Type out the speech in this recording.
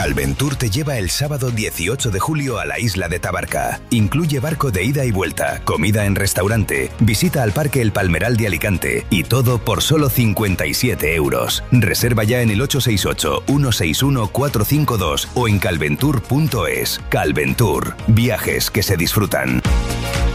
Calventur te lleva el sábado 18 de julio a la isla de Tabarca. Incluye barco de ida y vuelta, comida en restaurante, visita al Parque El Palmeral de Alicante y todo por solo 57 euros. Reserva ya en el 868-161-452 o en calventur.es. Calventur, viajes que se disfrutan.